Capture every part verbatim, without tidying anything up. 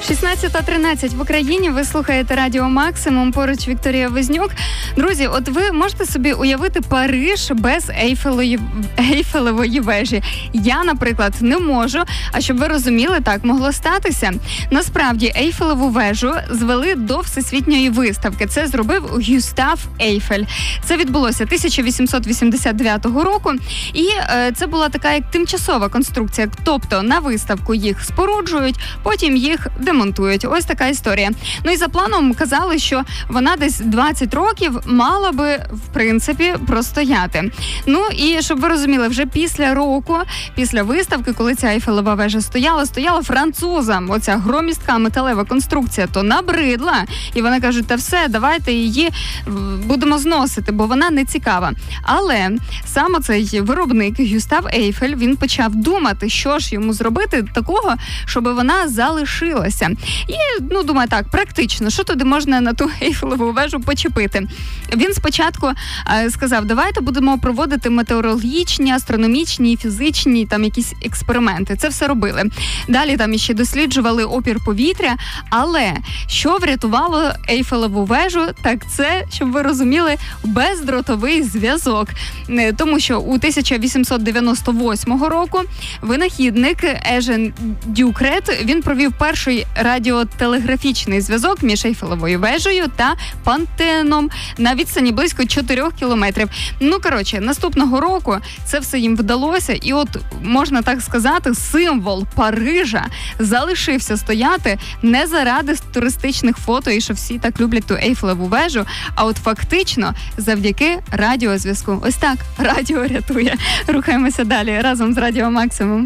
шістнадцята тринадцять в Україні. Ви слухаєте Радіо Максимум. Поруч Вікторія Вознюк. Друзі, от ви можете собі уявити Париж без Ейфелевої, Ейфелевої вежі. Я, наприклад, не можу. А щоб ви розуміли, так могло статися. Насправді, Ейфелеву вежу звели до Всесвітньої виставки. Це зробив Гюстав Ейфель. Це відбулося тисяча вісімсот вісімдесят дев'ятого року. І е, це була така як тимчасова конструкція. Тобто на виставку їх споруджують, потім їх демонтують. Ось така історія. Ну і за планом казали, що вона десь двадцять років мала би, в принципі, простояти. Ну і, щоб ви розуміли, вже після року, після виставки, коли ця Ейфелева вежа стояла, стояла французам. Оця громістка металева конструкція, то набридла. І вони кажуть, та все, давайте її будемо зносити, бо вона не цікава. Але саме цей виробник Гюстав Ейфель, він почав думати, що ж йому зробити такого, щоб вона залишилася. І, ну, думаю, так, практично, що туди можна на ту Ейфелеву вежу почепити. Він спочатку е, сказав, давайте будемо проводити метеорологічні, астрономічні, фізичні, там якісь експерименти. Це все робили. Далі там іще досліджували опір повітря, але що врятувало Ейфелеву вежу, так це, щоб ви розуміли, бездротовий зв'язок. Тому що у тисяча вісімсот дев'яносто восьмого року винахідник Ежен Дюкрет, він провів перший радіотелеграфічний зв'язок між Ейфелевою вежею та Пантеоном на відстані близько чотирьох кілометрів. Ну, коротше, наступного року це все їм вдалося, і от, можна так сказати, символ Парижа залишився стояти не заради туристичних фото, і що всі так люблять ту Ейфелеву вежу, а от фактично завдяки радіозв'язку. Ось так, радіо рятує. Рухаємося далі разом з Радіо Максимум.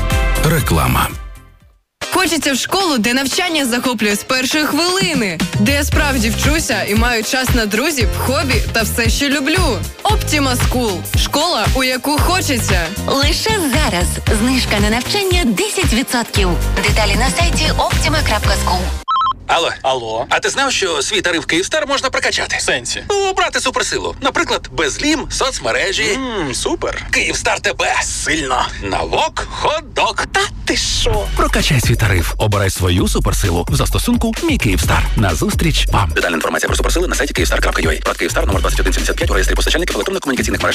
Реклама. Хочеться в школу, де навчання захоплює з першої хвилини, де я справді вчуся і маю час на друзів, хобі та все, що люблю. Optima School – школа, у яку хочеться. Лише зараз знижка на навчання десять відсотків. Деталі на сайті optima крапка school. Алло. Алло. А ти знав, що свій тариф Київстар можна прокачати? В сенсі? Ну, обрати суперсилу. Наприклад, безлім, соцмережі. Ммм, супер. Київстар тебе. Сильно. Навок, хот-дог. Та ти що? Прокачай свій тариф. Обирай свою суперсилу в застосунку «Мій Київстар». Назустріч вам. Детальна інформація про суперсили на сайті київстар крапка ю а. Прод Київстар номер двадцять один сімдесят п'ять у реєстрі постачальників електронно-комунікаційних мереж.